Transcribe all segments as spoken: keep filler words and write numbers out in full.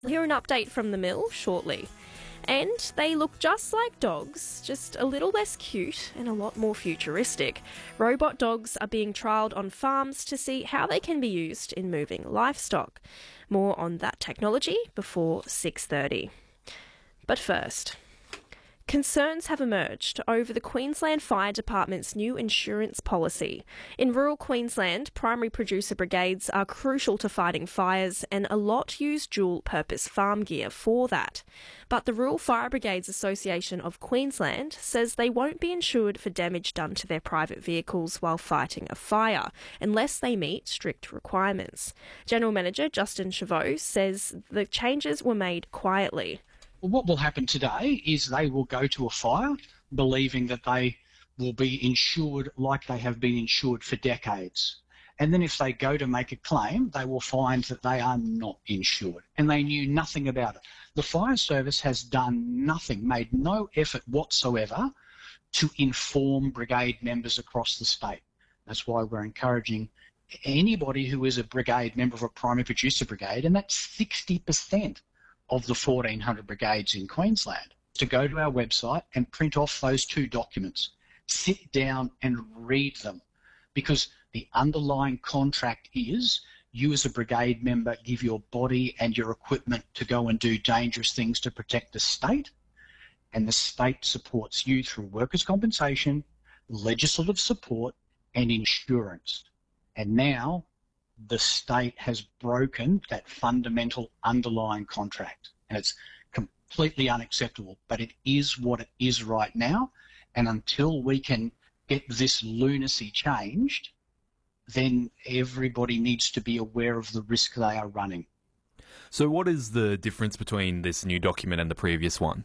Hear an update from the mill shortly. And they look just like dogs, just a little less cute and a lot more futuristic. Robot dogs are being trialled on farms to see how they can be used in moving livestock. More on that technology before six thirty. But first, concerns have emerged over the Queensland Fire Department's new insurance policy. In rural Queensland, primary producer brigades are crucial to fighting fires, and a lot use dual-purpose farm gear for that. But the Rural Fire Brigades Association of Queensland says they won't be insured for damage done to their private vehicles while fighting a fire, unless they meet strict requirements. General Manager Justin Chavot says the changes were made quietly. Well, what will happen today is they will go to a fire believing that they will be insured like they have been insured for decades. And then if they go to make a claim, they will find that they are not insured and they knew nothing about it. The fire service has done nothing, made no effort whatsoever to inform brigade members across the state. That's why we're encouraging anybody who is a brigade member of a primary producer brigade, and that's sixty percent of the fourteen hundred brigades in Queensland, to go to our website and print off those two documents. Sit down and read them, because the underlying contract is you as a brigade member give your body and your equipment to go and do dangerous things to protect the state, and the state supports you through workers' compensation, legislative support and insurance. And now the state has broken that fundamental underlying contract, and it's completely unacceptable, but it is what it is right now. And until we can get this lunacy changed, then everybody needs to be aware of the risk they are running. So what is the difference between this new document and the previous one?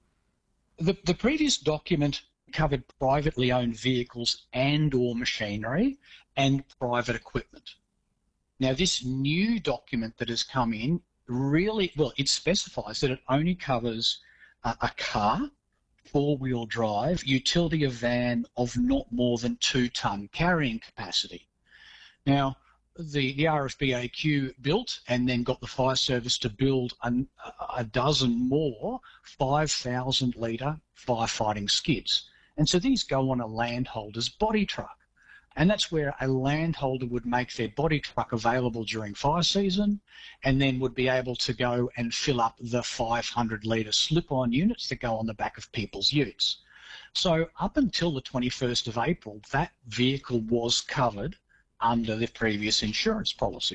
The, the previous document covered privately owned vehicles and or machinery and private equipment. Now, this new document that has come in really, well, it specifies that it only covers a, a car, four-wheel drive, utility or van of not more than two-tonne carrying capacity. Now, the, the R F B A Q built and then got the fire service to build an, a dozen more five thousand litre firefighting skids. And so these go on a landholder's body truck. And that's where a landholder would make their body truck available during fire season and then would be able to go and fill up the five hundred litre slip-on units that go on the back of people's utes. So up until the twenty-first of April, that vehicle was covered under the previous insurance policy.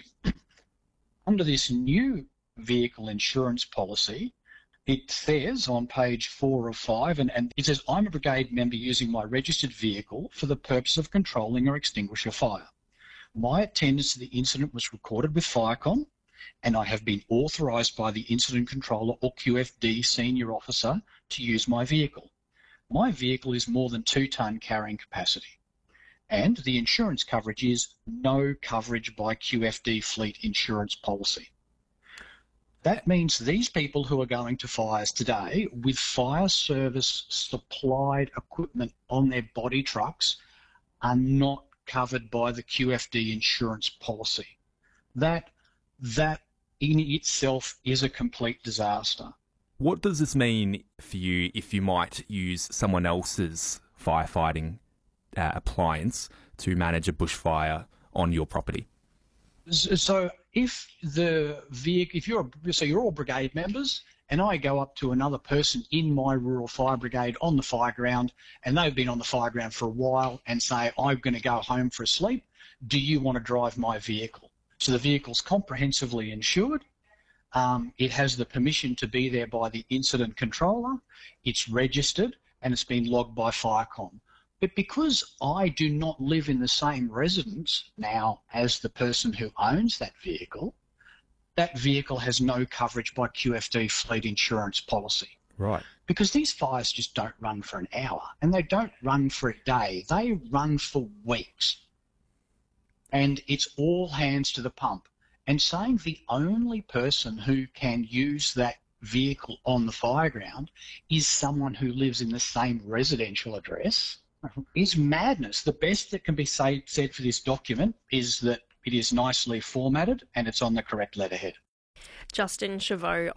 Under this new vehicle insurance policy, it says on page four of five, and, and it says, I'm a brigade member using my registered vehicle for the purpose of controlling or extinguish a fire. My attendance to the incident was recorded with Firecom, and I have been authorised by the incident controller or Q F D senior officer to use my vehicle. My vehicle is more than two tonne carrying capacity, and the insurance coverage is no coverage by Q F D fleet insurance policy. That means these people who are going to fires today with fire service supplied equipment on their body trucks are not covered by the Q F D insurance policy. That, that in itself is a complete disaster. What does this mean for you if you might use someone else's firefighting uh, appliance to manage a bushfire on your property? So if the vehicle, if you're, so you're all brigade members, and I go up to another person in my rural fire brigade on the fire ground, and they've been on the fire ground for a while, and say, I'm going to go home for a sleep, do you want to drive my vehicle? So the vehicle's comprehensively insured. Um, it has the permission to be there by the incident controller. It's registered, and it's been logged by Firecom. But because I do not live in the same residence now as the person who owns that vehicle, that vehicle has no coverage by Q F D fleet insurance policy. Right. Because these fires just don't run for an hour, and they don't run for a day. They run for weeks. And it's all hands to the pump. And saying the only person who can use that vehicle on the fireground is someone who lives in the same residential address is madness. The best that can be say, said for this document is that it is nicely formatted and it's on the correct letterhead. Justin Chavot